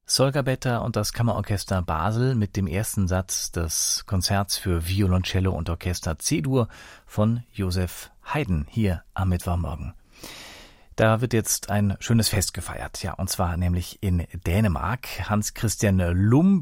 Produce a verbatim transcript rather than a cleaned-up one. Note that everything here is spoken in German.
Solga-Betta und das Kammerorchester Basel mit dem ersten Satz des Konzerts für Violoncello und Orchester C-Dur von Joseph Haydn hier am Mittwochmorgen. Da wird jetzt ein schönes Fest gefeiert, ja, und zwar nämlich in Dänemark. Hans Christian Lum